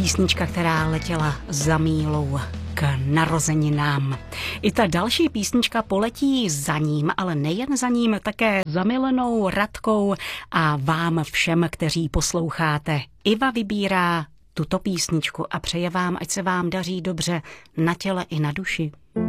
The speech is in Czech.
písnička, která letěla za mílou k narozeninám. I ta další písnička poletí za ním, ale nejen za ním, také za milenou Radkou a vám všem, kteří posloucháte. Iva vybírá tuto písničku a přeje vám, ať se vám daří dobře na těle i na duši.